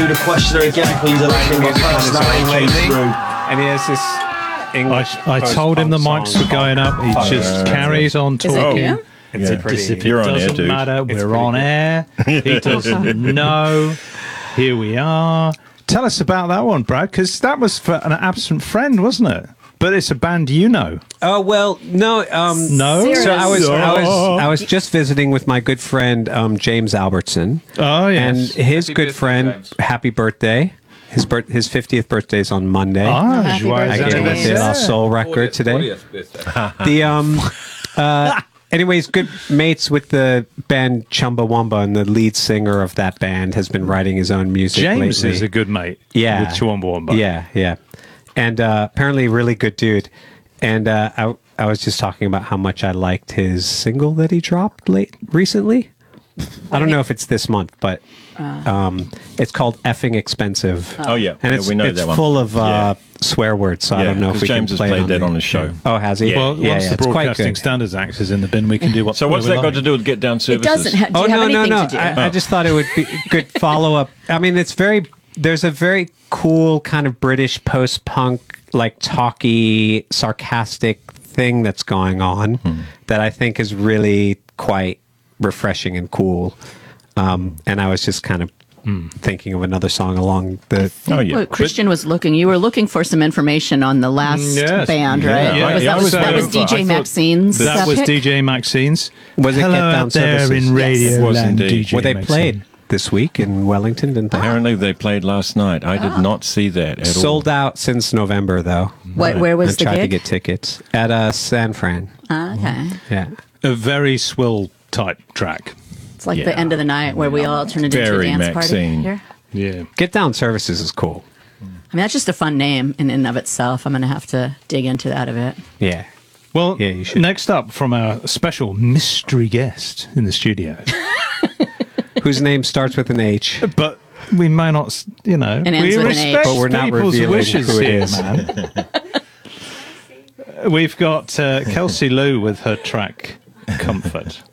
The questioner again, please allow me And he has this English. I told him the mics were going up. He just carries on talking. It You're on air, doesn't dude. matter. It's We're on pretty air. He doesn't know. Here we are. Tell us about that one, Brad, because that was for an absent friend, wasn't it? But it's a band you know. Oh well, no, No? So I was just visiting with my good friend James Albertson. Oh, yes. And his good friend, happy birthday. His 50th birthday is on Monday. Ah, Happy joyeux I gave him a anniversaire. De La Soul record today. Anyways, good mates with the band Chumbawamba, and the lead singer of that band has been writing his own music James lately. is a good mate. Yeah. With Chumbawamba. Yeah. And apparently a really good dude. And I was just talking about how much I liked his single that he dropped recently. I don't know if it's this month, but it's called Effing Expensive. Oh, yeah. And Yeah, it's, we know it's that one. full of Yeah. swear words, so I don't know if 'cause we James can has play played it that on the show. Oh, has he? Well, once the it's quite Broadcasting good. Standards Act is in the bin, we can do what So what's we that like. got to do with Get Down It Services? doesn't. Do Oh you have no, anything no! to do? I just thought it would be a good follow up. I mean, there's a very cool kind of British post punk, like talky, sarcastic thing that's going on that I think is really quite refreshing and cool. And I was just kind of thinking of another song along the. Oh, yeah. Well, Christian was looking. You were looking for some information on the last Yes. band, Yeah. right? Yeah, Was yeah, that, I was that was waiting for- I DJ thought Maxine's. That was pick? DJ Maxine's. Was it Hello Get Down out there Services? in Radio Yes. It was Land, indeed. DJ Well, they Maxine. played this week in Wellington, didn't they? Apparently they played last night. I did not see that at all. Sold out since November, though. Where was I the tried to gig? get tickets at San Fran. Okay. Yeah. A very swill type track. It's like the end of the night where we all turn it into a Very dance party. Maxine. Here. Yeah. Get Down Services is cool. I mean, that's just a fun name in and of itself. I'm going to have to dig into that a bit. Yeah. Well, Yeah, you should. next up from our special mystery guest in the studio. Whose name starts with an H. But we may not, And we ends with an respect H. But we're not people's revealing wishes who it here, is. man. We've got Kelsey Lou with her track Comfort.